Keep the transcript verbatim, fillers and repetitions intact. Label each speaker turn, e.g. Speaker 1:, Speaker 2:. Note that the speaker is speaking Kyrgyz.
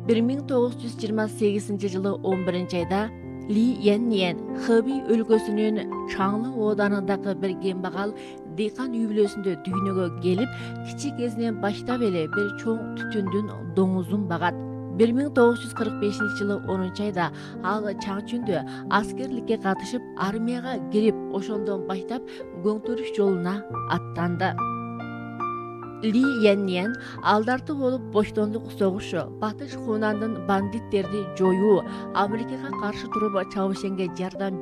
Speaker 1: bir ming to'qqiz yuz yigirma sakkizinchi yılı on birinchi ayda Li Yannian Hebei өлkөсүнүн Чаңлы оданындагы bir кембагал дыйкан үй-бүлөсүндө дүйнөгө келип, кичик кезинен баштап эле bir чоң түтүндүн доңузун багат. bir ming to'qqiz yuz qirq beshinchi yılı onuncu ayda ал Чаңчүндө аскерликке катышып, армияга кирип, ошондон баштап көңтүрүш жолуна аттанды. Ли Yannian алдарты болуп Боштондук согушу, Батыш Хунандын бандиттерди жоюу, Америкага каршы туруп Чаошенге жардам